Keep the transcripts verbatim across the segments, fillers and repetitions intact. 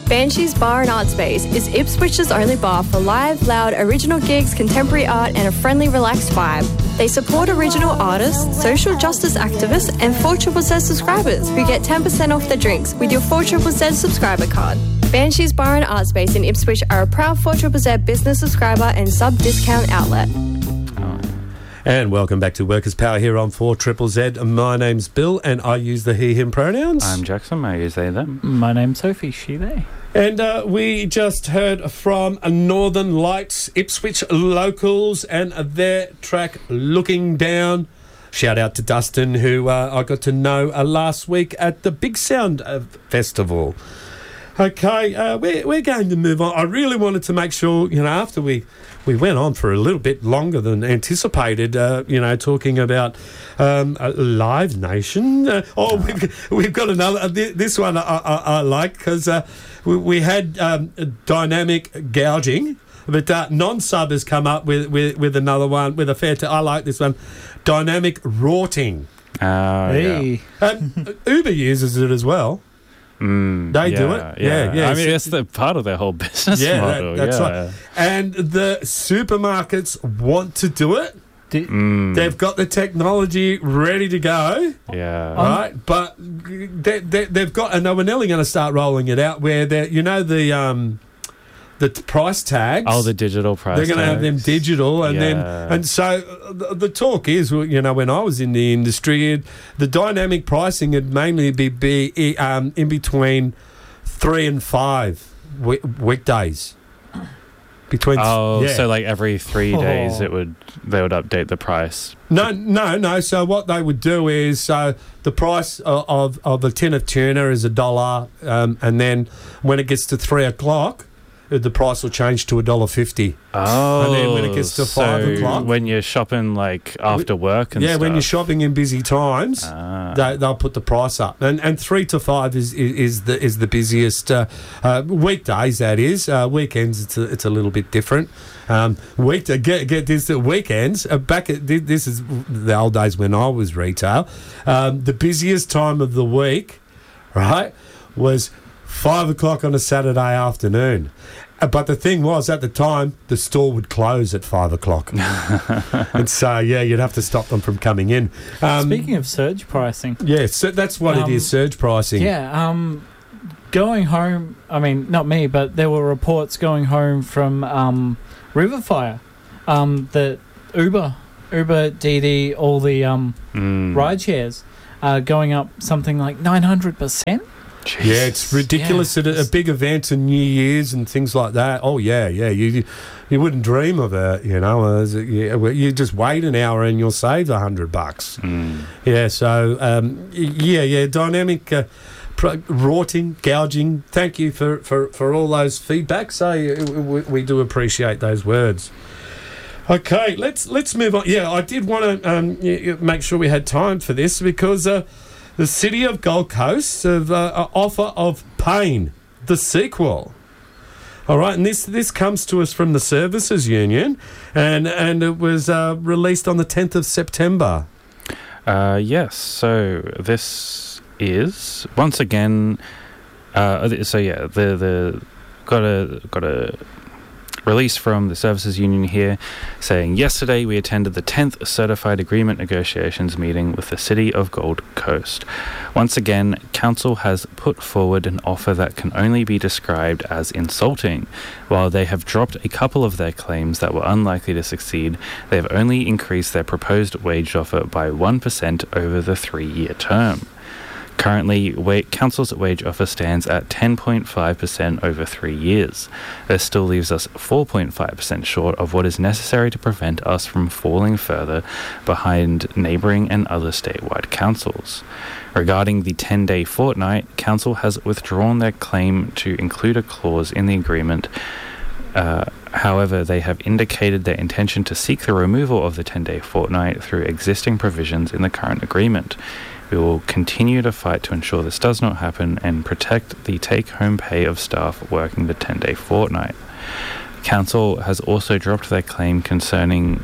Banshees Bar and Art Space is Ipswich's only bar for live, loud, original gigs, contemporary art and a friendly, relaxed vibe. They support original artists, social justice activists and four Z Z Z subscribers who get ten percent off their drinks with your four Z Z Z subscriber card. Banshees Bar and Art Space in Ipswich are a proud four Z Z Z business subscriber and sub-discount outlet. And welcome back to Workers' Power here on four Z Z Z. My name's Bill and I use the he, him pronouns. I'm Jackson, I use they, them. My name's Sophie, she, they. And uh, we just heard from Northern Lights, Ipswich locals, and their track Looking Down. Shout out to Dustin, who uh, I got to know uh, last week at the Big Sound uh, Festival. Okay, uh, we're, we're going to move on. I really wanted to make sure, you know, after we, we went on for a little bit longer than anticipated, uh, you know, talking about um, a Live Nation. Uh, oh, we've, we've got another, uh, this one I, I, I like because uh, we, we had um, dynamic gouging, but uh, non-sub has come up with, with, with another one, with a fair, t- I like this one, dynamic rorting. Uh, Hey. yeah. Um, Uber uses it as well. Mm, They yeah, do it. Yeah, yeah. I mean, it's the part of their whole business Yeah, model. that, that's yeah. right. And the supermarkets want to do it. D- Mm, They've got the technology ready to go, yeah. right? But they, they, they've got, and they're nearly going to start rolling it out where they, you know, the um, the price tags. Oh, the digital price They're going to have them tags. digital, and then Yeah. and so the, the talk is, well, you know, when I was in the industry, it, the dynamic pricing would mainly be be um, in between three and five week, weekdays. Between Oh, yeah. so like every three Oh. days, it would they would update the price. No, no, no. So what they would do is, so the price of of, of a tin of tuna is a dollar, um, and then when it gets to three o'clock, the price will change to a dollar fifty. Oh, And then when it gets to five so o'clock- when you're shopping like after work and Yeah, stuff. when you're shopping in busy times, Ah. they, they'll put the price up, and and three to five is is, is the is the busiest uh, uh, weekdays. That is uh, weekends. It's a, it's a little bit different. Um, week get get this uh, weekends. Uh, back at thi- this is the old days when I was retail. Um, the busiest time of the week, right, was five o'clock on a Saturday afternoon. Uh, But the thing was, at the time, the store would close at five o'clock. And so, yeah, you'd have to stop them from coming in. Um, Speaking of surge pricing, yeah, so that's what Um, it is, surge pricing. yeah, um, going home, I mean, not me, but there were reports going home from um, Riverfire um, that Uber, Uber, Didi, all the um, Mm. ride shares are going up something like nine hundred percent. Yeah, it's ridiculous Yeah. at a, a big event and New Year's and things like that. Oh, yeah, yeah, you you wouldn't dream of it, you know. As it, yeah, well, you just wait an hour and you'll save a hundred bucks. Mm. Yeah, so, um, y- yeah, yeah, dynamic uh, pro- rorting, gouging. Thank you for, for, for all those feedbacks. So uh, we, we do appreciate those words. Okay, let's let's move on. Yeah, I did want to um, y- y- make sure we had time for this because uh, the City of Gold Coast have uh, an offer of Pain, the sequel. All right, and this this comes to us from the Services Union, and and it was uh, released on the tenth of September. Uh, yes, so this is once again. Uh, so yeah, the the got a got a release from the Services Union here saying, yesterday we attended the tenth Certified Agreement Negotiations meeting with the City of Gold Coast. Once again, Council has put forward an offer that can only be described as insulting. While they have dropped a couple of their claims that were unlikely to succeed, they have only increased their proposed wage offer by one percent over the three-year term. Currently, wa- Council's wage offer stands at ten point five percent over three years. This still leaves us four point five percent short of what is necessary to prevent us from falling further behind neighbouring and other statewide councils. Regarding the ten-day fortnight, Council has withdrawn their claim to include a clause in the agreement. Uh, however, they have indicated their intention to seek the removal of the ten-day fortnight through existing provisions in the current agreement. We will continue to fight to ensure this does not happen and protect the take-home pay of staff working the ten-day fortnight. Council has also dropped their claim concerning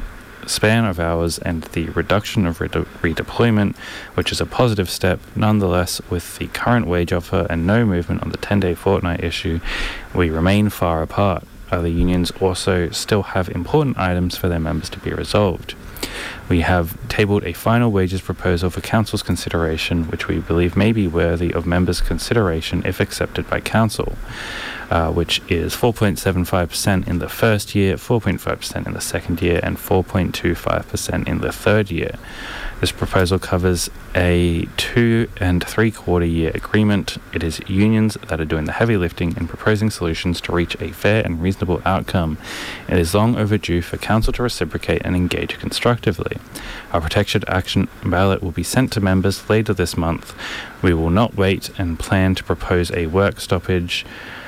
span of hours and the reduction of rede- redeployment, which is a positive step. Nonetheless, with the current wage offer and no movement on the ten-day fortnight issue, we remain far apart. Other unions also still have important items for their members to be resolved. We have tabled a final wages proposal for Council's consideration, which we believe may be worthy of members' consideration if accepted by Council, uh, which is four point seven five percent in the first year, four point five percent in the second year, and four point two five percent in the third year. This proposal covers a two and three quarter year agreement. It is unions that are doing the heavy lifting and proposing solutions to reach a fair and reasonable outcome. It is long overdue for Council to reciprocate and engage constructively. Our protection action ballot will be sent to members later this month. We will not wait and plan to propose a work stoppage.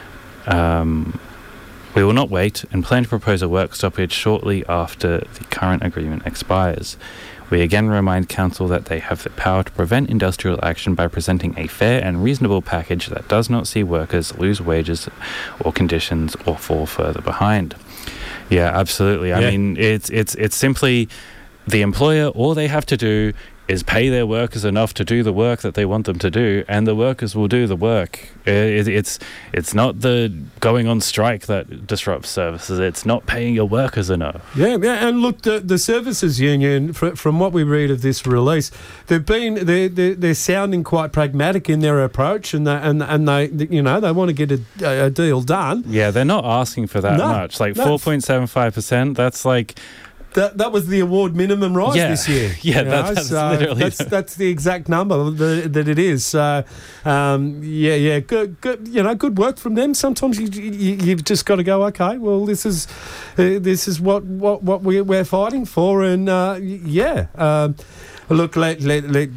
Um, we will not wait and plan to propose a work stoppage shortly after the current agreement expires. We again remind Council that they have the power to prevent industrial action by presenting a fair and reasonable package that does not see workers lose wages or conditions or fall further behind. Yeah, absolutely. I Yeah. mean, it's it's it's simply the employer, all they have to do is pay their workers enough to do the work that they want them to do, and the workers will do the work. It, it's it's not the going on strike that disrupts services. It's not paying your workers enough. Yeah, yeah, and look, the, the services union, fr- from what we read of this release, they've been they're, they're, they're sounding quite pragmatic in their approach, and they, and and they you know they want to get a, a deal done. Yeah, they're not asking for that No, much. Like no. four point seven five percent. That's like. That that was the award minimum rise Yeah. this year. Yeah, you that- know, that's so literally that's the- that's the exact number that, that it is. So, um, yeah, yeah, good, good. You know, good work from them. Sometimes you, you you've just got to go. Okay, well, this is uh, this is what what what we we're fighting for, and uh, yeah. Um, Look, let, let, let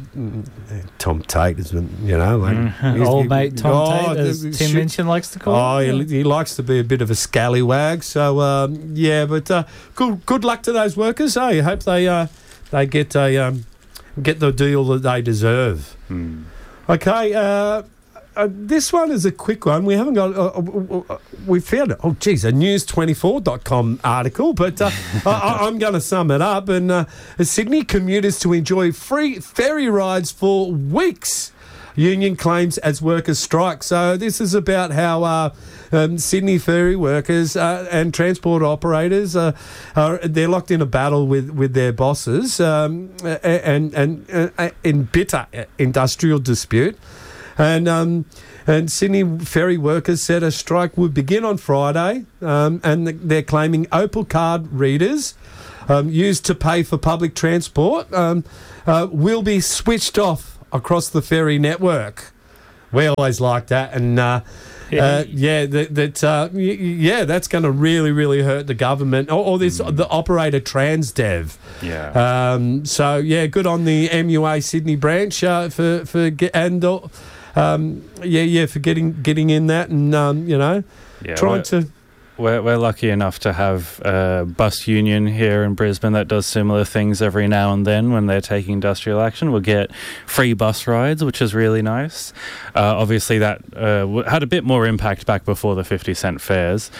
Tom Tate has been, you know, like, Mm. he's- Old he- mate Tom oh, Tate, as the- Tim shoot- Minchin likes to call Oh, him. he, he likes to be a bit of a scallywag. So um, yeah, but uh, good good luck to those workers. I eh? hope they uh, they get a um, get the deal that they deserve. Hmm. Okay, uh, uh, this one is a quick one. We haven't got. Uh, uh, uh, we found it. Oh, geez, a news twenty-four dot com article, but uh, I, I'm going to sum it up. And uh, Sydney commuters to enjoy free ferry rides for weeks. Union claims as workers strike. So this is about how uh, um, Sydney ferry workers uh, and transport operators uh, are they're locked in a battle with, with their bosses um, and and uh, in bitter industrial dispute. And um, and Sydney ferry workers said a strike would begin on Friday, um, and they're claiming Opal card readers um, used to pay for public transport um, uh, will be switched off across the ferry network. We always like that, and uh, uh, yeah, that, that uh, y- yeah, that's going to really, really hurt the government or, or this the operator Transdev. Yeah. Um, so yeah, good on the M U A Sydney branch uh, for for get, and uh, um, yeah, yeah, for getting getting in that and um, you know yeah, trying we're, to. We're, we're lucky enough to have a bus union here in Brisbane that does similar things every now and then when they're taking industrial action. We'll get free bus rides, which is really nice. Uh, obviously, that uh, w- had a bit more impact back before the fifty cent fares.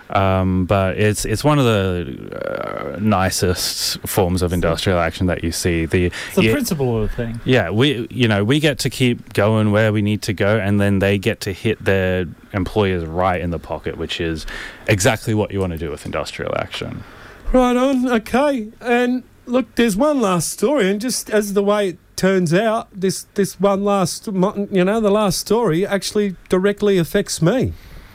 Um, but it's it's one of the uh, nicest forms of industrial action that you see. The It's the yeah, principle of the thing. yeah, we you know we get to keep going where we need to go, and then they get to hit their employers right in the pocket, which is exactly what you want to do with industrial action. Right on, okay. And look, there's one last story, and just as the way it turns out, this this one last, you know, the last story actually directly affects me.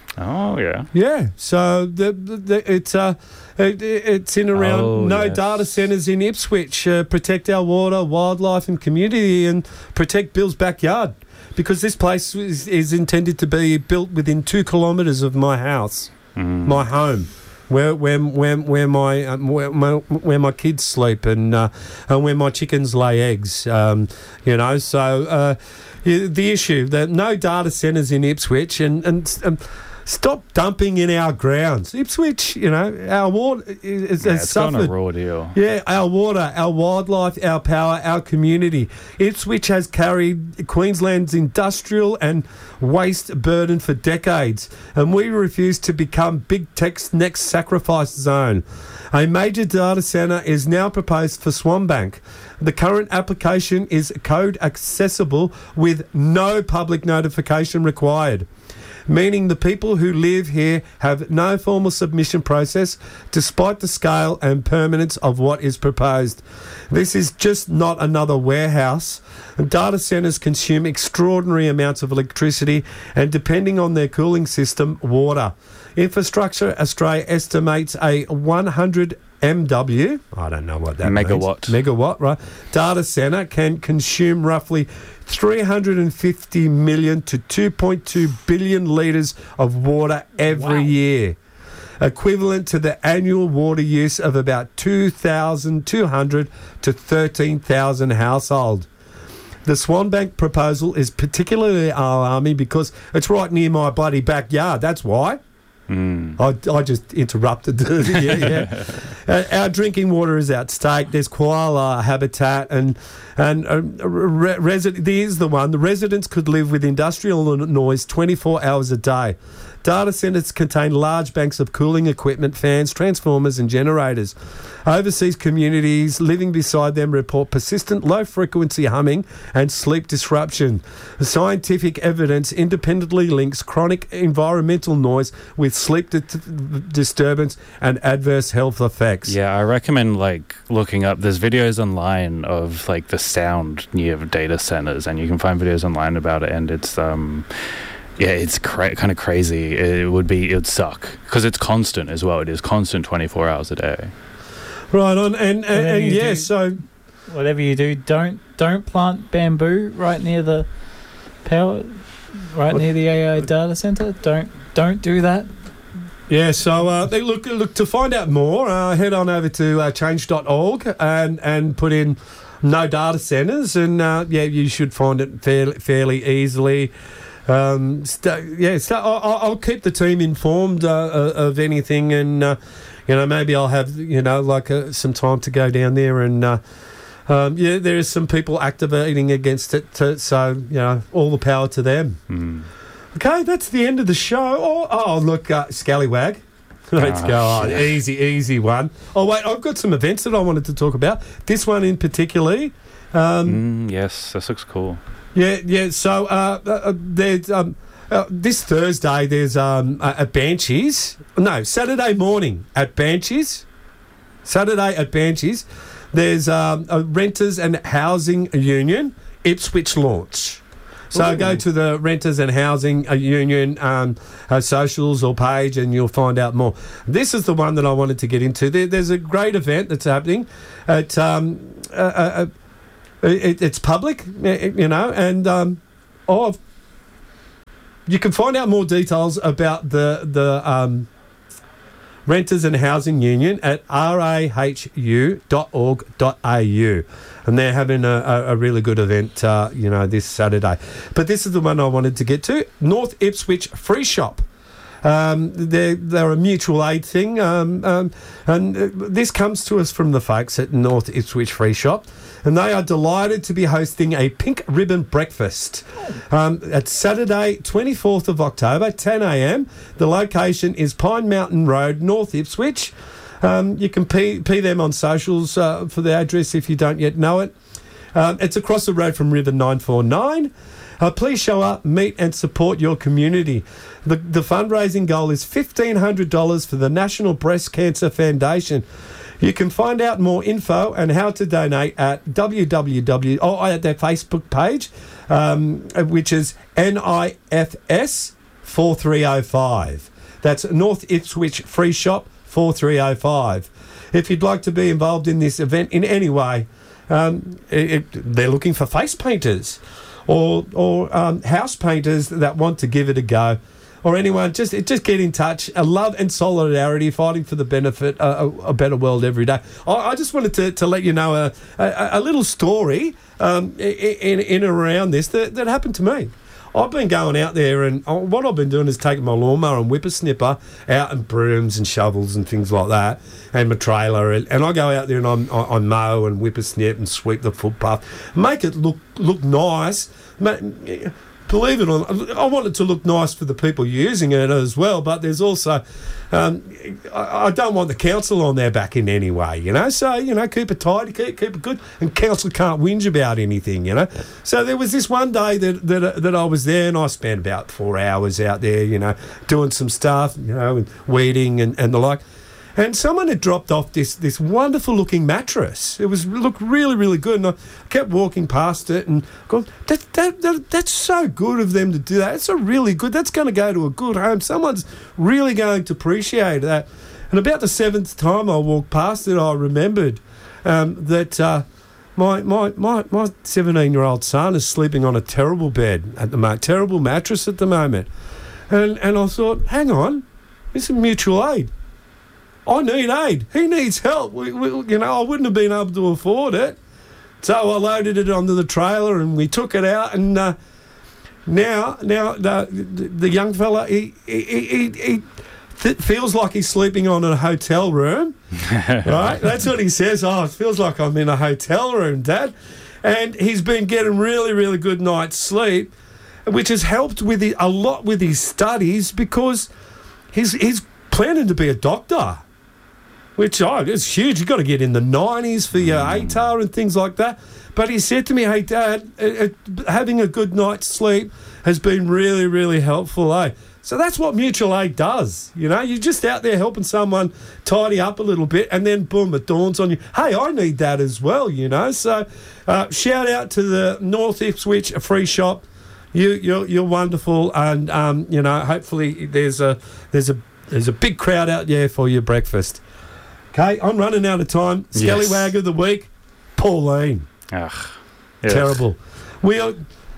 Oh yeah. Yeah, so the, the, the, it's uh, it, it's in around Oh, no yes. data centres in Ipswich. Uh, protect our water, wildlife, and community, and protect Bill's backyard, because this place is, is intended to be built within two kilometres of my house, Mm. my home, where where where where my um, where, my, where my kids sleep and uh, and where my chickens lay eggs. Um, you know, so uh, yeah, the issue that no data centres in Ipswich and and. Um, stop dumping in our grounds. Ipswich, you know, our water is, Yeah, has it's gone suffered. a raw deal. Yeah, our water, our wildlife, our power, our community. Ipswich has carried Queensland's industrial and waste burden for decades, and we refuse to become Big Tech's next sacrifice zone. A major data centre is now proposed for Swanbank. The current application is code accessible with no public notification required, meaning the people who live here have no formal submission process despite the scale and permanence of what is proposed. This is just not another warehouse. Data centres consume extraordinary amounts of electricity and, depending on their cooling system, water. Infrastructure Australia estimates a one hundred megawatt, I don't know what that Megawatt. means. Megawatt, right? Data centre can consume roughly three hundred fifty million to two point two billion litres of water every Wow. year, equivalent to the annual water use of about two thousand two hundred to thirteen thousand households. The Swanbank proposal is particularly alarming because it's right near my bloody backyard. That's why. Mm. I, I just interrupted. yeah, yeah. Uh, our drinking water is at stake. There's koala habitat, and and uh, re- resi- here's the one. The residents could live with industrial noise twenty-four hours a day. Data centres contain large banks of cooling equipment, fans, transformers and generators. Overseas communities living beside them report persistent low-frequency humming and sleep disruption. Scientific evidence independently links chronic environmental noise with sleep di- disturbance and adverse health effects. Yeah, I recommend like looking up. There's videos online of like the sound near data centers, and you can find videos online about it. And it's um, yeah, it's cra- kind of crazy. It would be, it would suck because it's constant as well. It is constant twenty-four hours a day. Right on, and and, Whatever and you yeah, do- so Whatever you do, don't don't plant bamboo right near the power, right near the A I data center. Don't don't do that. yeah, so uh, they look look to find out more. Uh, head on over to uh, change dot org and and put in no data centres, and uh, yeah, you should find it fairly fairly easily. Um, st- yeah, so I'll, I'll keep the team informed uh, of anything, and uh, you know, maybe I'll have you know like uh, some time to go down there, and uh, um, yeah, there is some people activating against it, to, so you know, all the power to them. Mm. Okay, that's the end of the show. Oh, oh look, uh, Scallywag. Let's Oh, go on. shit. Easy, easy one. Oh, wait, I've got some events that I wanted to talk about. This one in particular. Um, Mm, yes, this looks cool. Yeah, yeah. So uh, uh, there's um, uh, this Thursday. There's um, uh, at Banshees. No, Saturday morning at Banshees. Saturday at Banshees. There's um, a Renters and Housing Union Ipswich launch. So Ooh. go to the Renters and Housing uh, Union um, uh, socials or page, and you'll find out more. This is the one that I wanted to get into. There, there's a great event that's happening at. Um, uh, uh, It, it's public, you know, and um, oh, you can find out more details about the the um, Renters and Housing Union at r a h u dot org dot a u, and they're having a, a, a really good event, uh, you know, this Saturday. But this is the one I wanted to get to: North Ipswich Free Shop. Um, they're, they're a mutual aid thing, um, um, and uh, this comes to us from the folks at North Ipswich Free Shop, and they are delighted to be hosting a pink ribbon breakfast um, at Saturday, twenty-fourth of October, ten a m. The location is Pine Mountain Road, North Ipswich. Um, you can pee, pee them on socials uh, for the address if you don't yet know it. Um, it's across the road from River nine four nine. Uh, please show up, meet and support your community. The, the fundraising goal is fifteen hundred dollars for the National Breast Cancer Foundation. You can find out more info and how to donate at www or at their Facebook page, um, which is N I F S four three oh five. That's North Ipswich Free Shop four three oh five. If you'd like to be involved in this event in any way, um, it, it, they're looking for face painters or or um, house painters that want to give it a go, or anyone, just just get in touch. A love and solidarity, fighting for the benefit of a, a better world every day. I, I just wanted to, to let you know a, a, a little story um, in, in and around this that, that happened to me. I've been going out there, and uh, what I've been doing is taking my lawnmower and whippersnipper out and brooms and shovels and things like that, and my trailer, and, and I go out there and I'm, I, I mow and whippersnip and sweep the footpath, make it look look nice. Ma- Believe it or not, I want it to look nice for the people using it as well, but there's also, um, I, I don't want the council on their back in any way, you know, so, you know, keep it tidy, keep, keep it good, and council can't whinge about anything, you know. So there was this one day that, that, that I was there, and I spent about four hours out there, you know, doing some stuff, you know, and weeding and, and the like. And someone had dropped off this this wonderful looking mattress. It was looked really, really good. And I kept walking past it and going, that, that, that, that's so good of them to do that. It's a really good, that's going to go to a good home. Someone's really going to appreciate that. And about the seventh time I walked past it, I remembered um, that uh, my, my, my, my seventeen-year-old son is sleeping on a terrible bed at the moment, terrible mattress at the moment. And, and I thought, hang on, this is mutual aid. I need aid. He needs help. We, we, you know, I wouldn't have been able to afford it. So I loaded it onto the trailer and we took it out. And uh, now, now the, the young fella, he, he, he, he th- feels like he's sleeping on a hotel room. Right? That's what he says. Oh, it feels like I'm in a hotel room, Dad. And he's been getting really, really good night's sleep, which has helped with the, a lot with his studies, because he's he's planning to be a doctor. Which, oh, it's huge. You've got to get in the nineties for your A T A R and things like that. But he said to me, hey, Dad, it, it, having a good night's sleep has been really, really helpful, eh? So that's what mutual aid does. You know, you're just out there helping someone tidy up a little bit, and then, boom, it dawns on you, hey, I need that as well, you know. So uh, shout out to the North Ipswich Free Shop. You, you're, you're wonderful, and, um, you know, hopefully there's a, there's, a, there's a big crowd out there for your breakfast. Okay, I'm running out of time. Scallywag yes. of the week, Pauline. Ugh. Terrible. We are,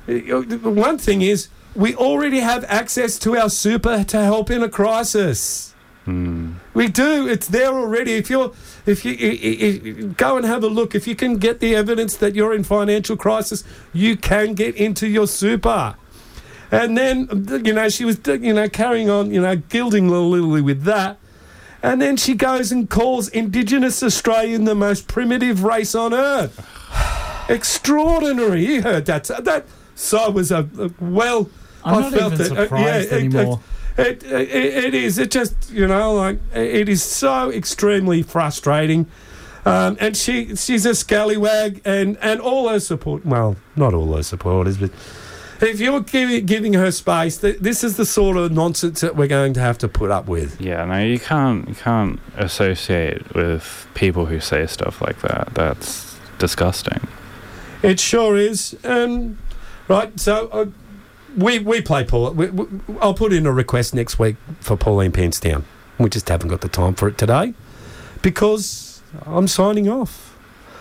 one thing is, we already have access to our super to help in a crisis. Mm. We do. It's there already. If you're, if you, if, if, go and have a look. If you can get the evidence that you're in financial crisis, you can get into your super. And then, you know, she was, you know, carrying on, you know, gilding a little with that. And then she goes and calls Indigenous Australian the most primitive race on earth. Extraordinary. You heard that. That so was a, a well. I'm I not felt even it. surprised uh, yeah, anymore. It, it, it, it is. It just, you know, like it is so extremely frustrating. Um, and she she's a scallywag, and, and all her support. Well, not all her supporters, but if you're giving, giving her space, th- this is the sort of nonsense that we're going to have to put up with. Yeah, no, you can't you can't associate with people who say stuff like that. That's disgusting. It sure is. Um, right, so uh, we we play Paul. We, we, I'll put in a request next week for Pauline Penstown. We just haven't got the time for it today because I'm signing off.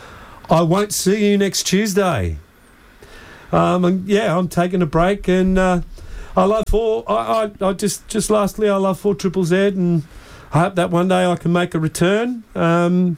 I won't see you next Tuesday. Um, and yeah, I'm taking a break, and uh, I love four. I, I, I just, just lastly, I love four Triple Z, and I hope that one day I can make a return. Um,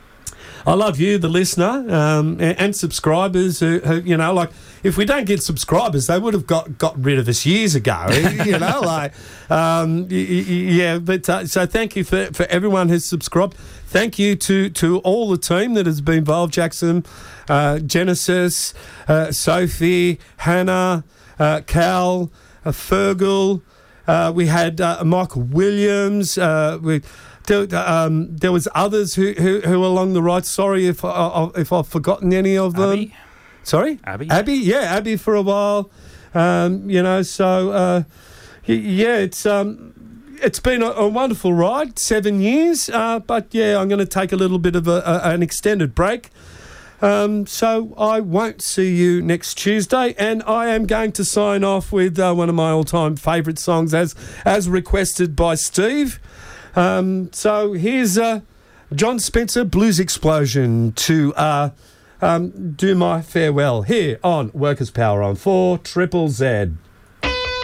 I love you, the listener, um, and, and subscribers. Who, who, you know, like if we don't get subscribers, they would have got, got rid of us years ago. You know, like um, y- y- yeah. But uh, so thank you for, for everyone who's subscribed. Thank you to, to all the team that has been involved, Jackson, uh, Genesis, uh, Sophie, Hannah, uh, Cal, uh, Fergal. Uh, we had uh, Michael Williams. Uh, we, there, um, there was others who, who, who were along the right. Sorry if, I, if I've forgotten any of them. Abby? Sorry? Abby? Abby, yeah, Abby for a while. Um, you know, so, uh, yeah, it's... Um, It's been a, a wonderful ride, seven years, uh, but yeah, I'm going to take a little bit of a, a, an extended break. Um, so I won't see you next Tuesday, and I am going to sign off with uh, one of my all-time favourite songs, as as requested by Steve. Um, so here's uh, John Spencer, Blues Explosion, to uh, um, do my farewell here on Workers' Power on four Triple Z.